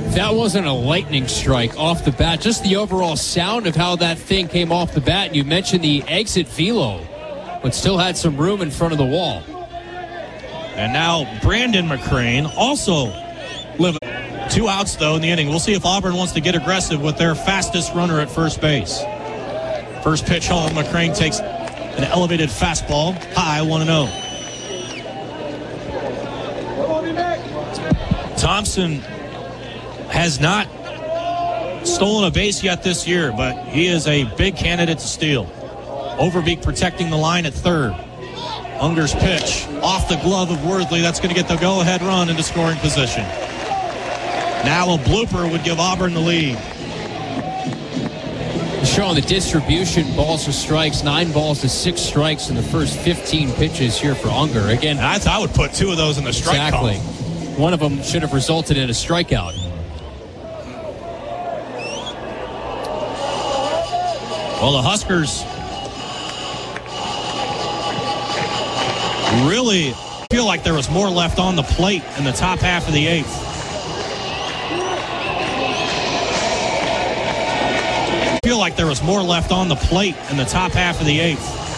That wasn't a lightning strike off the bat. Just the overall sound of how that thing came off the bat. And you mentioned the exit velo, but still had some room in front of the wall. And now Brandon McCrane also living. 2 outs, though, in the inning. We'll see if Auburn wants to get aggressive with their fastest runner at first base. First pitch home, McCrane takes an elevated fastball, high, 1-0. Thompson has not stolen a base yet this year, but he is a big candidate to steal. Overbeek protecting the line at third. Unger's pitch off the glove of Worthley. That's going to get the go-ahead run into scoring position. Now a blooper would give Auburn the lead. Showing the distribution, balls to strikes, 9 balls to 6 strikes in the first 15 pitches here for Unger. Again, I would put 2 of those in the strike column. One of them should have resulted in a strikeout. Well, the Huskers really feel like there was more left on the plate in the top half of the 8th. Feel like there was more left on the plate in the top half of the 8th.